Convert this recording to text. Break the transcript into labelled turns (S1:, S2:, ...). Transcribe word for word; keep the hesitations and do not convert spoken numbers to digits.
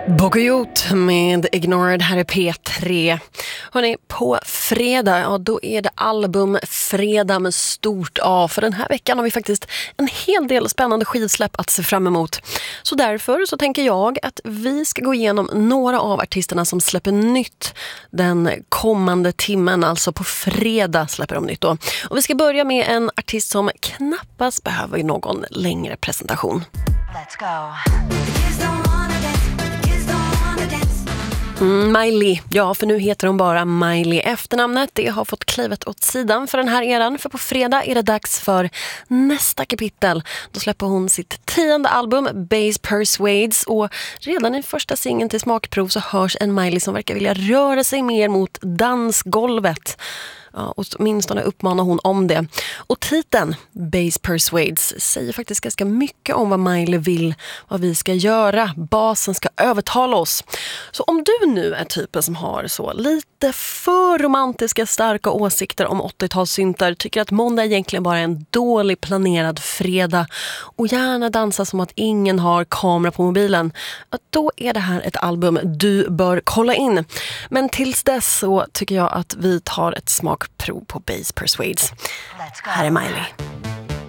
S1: Bogeyot med Ignored här i P tre. Hörrni, på fredag, ja, då är det albumfredag med stort A. För den här veckan har vi faktiskt en hel del spännande skivsläpp att se fram emot. Så därför så tänker jag att vi ska gå igenom några av artisterna som släpper nytt den kommande timmen. Alltså på fredag släpper de nytt då. Och vi ska börja med en artist som knappast behöver någon längre presentation.
S2: Let's go.
S1: Mm, Miley, ja för nu heter hon bara Miley. Efternamnet det har fått klivet åt sidan för den här eran. För på fredag är det dags för nästa kapitel. Då släpper hon sitt tionde album Bass Persuades. Och redan i första singeln till smakprov så hörs en Miley som verkar vilja röra sig mer mot dansgolvet. Ja, och åtminstone uppmanar hon om det. Och titeln Bass Persuades säger faktiskt ganska mycket om vad Miley vill, vad vi ska göra. Basen ska övertala oss. Så om du nu är typen som har så lite för romantiska starka åsikter om åttiotalssyntar, tycker att måndag egentligen bara är en dålig planerad fredag och gärna dansa som att ingen har kamera på mobilen, då är det här ett album du bör kolla in. Men tills dess så tycker jag att vi tar ett smakprov på Bass Persuades. Här är Miley.